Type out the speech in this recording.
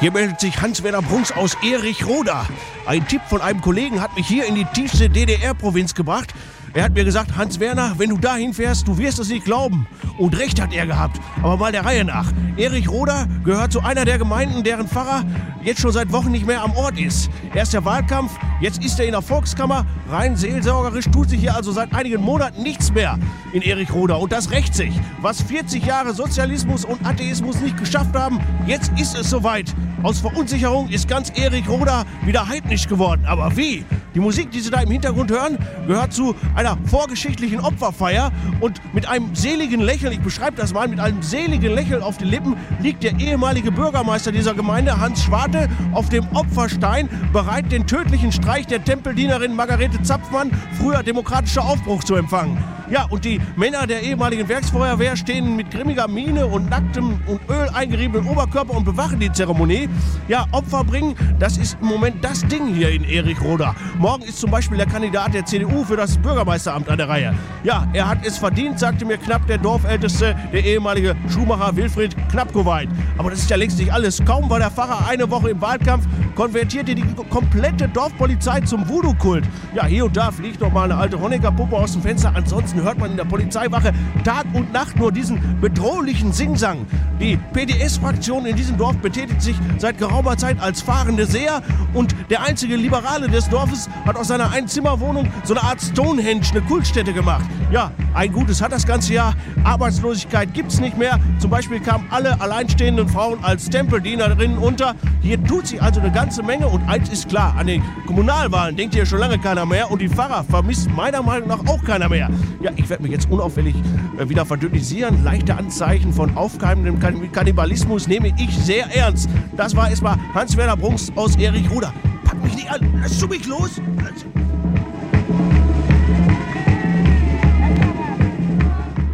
Hier meldet sich Hans-Werner Brunks aus Erichroda. Ein Tipp von einem Kollegen hat mich hier in die tiefste DDR-Provinz gebracht. Er hat mir gesagt, Hans-Werner, wenn du dahin fährst, du wirst es nicht glauben. Und recht hat er gehabt. Aber mal der Reihe nach. Erichroda gehört zu einer der Gemeinden, deren Pfarrer jetzt schon seit Wochen nicht mehr am Ort ist. Erst der Wahlkampf, jetzt ist er in der Volkskammer. Rein seelsorgerisch tut sich hier also seit einigen Monaten nichts mehr in Erichroda. Und das rächt sich. Was 40 Jahre Sozialismus und Atheismus nicht geschafft haben, jetzt ist es soweit. Aus Verunsicherung ist ganz Erichroda wieder heidnisch geworden. Aber wie? Die Musik, die Sie da im Hintergrund hören, gehört zu einer vorgeschichtlichen Opferfeier. Und mit einem seligen Lächeln, ich beschreibe das mal, mit einem seligen Lächeln auf den Lippen liegt der ehemalige Bürgermeister dieser Gemeinde, Hans Schwarte, auf dem Opferstein, bereit, den tödlichen Streich der Tempeldienerin Margarete Zapfmann, früher demokratischer Aufbruch, zu empfangen. Ja, und die Männer der ehemaligen Werksfeuerwehr stehen mit grimmiger Miene und nacktem und Öl eingeriebenen Oberkörper und bewachen die Zeremonie. Ja, Opfer bringen, das ist im Moment das Ding hier in Erichroda. Morgen ist zum Beispiel der Kandidat der CDU für das Bürgermeisteramt an der Reihe. Ja, er hat es verdient, sagte mir knapp der Dorfälteste, der ehemalige Schuhmacher Wilfried Knappkoweit. Aber das ist ja längst nicht alles. Kaum war der Pfarrer eine Woche im Wahlkampf, konvertierte die komplette Dorfpolizei zum Voodoo-Kult. Ja, hier und da fliegt noch mal eine alte Honecker-Puppe aus dem Fenster. Ansonsten hört man in der Polizeiwache Tag und Nacht nur diesen bedrohlichen Singsang. Die PDS-Fraktion in diesem Dorf betätigt sich seit geraumer Zeit als fahrende Seher und der einzige Liberale des Dorfes hat aus seiner Einzimmerwohnung so eine Art Stonehenge, eine Kultstätte gemacht. Ja, ein Gutes hat das ganze Jahr. Arbeitslosigkeit gibt's nicht mehr. Zum Beispiel kamen alle alleinstehenden Frauen als Tempeldienerinnen unter. Hier tut sich also eine ganze Menge und eins ist klar, an den Kommunalwahlen denkt hier schon lange keiner mehr und die Pfarrer vermisst meiner Meinung nach auch keiner mehr. Ja, ich werde mich jetzt unauffällig wieder verdünnisieren. Leichte Anzeichen von aufkeimendem Kannibalismus nehme ich sehr ernst. Das war erstmal Hans-Werner Brunks aus Erichroda. Pack mich nicht an, lass du mich los.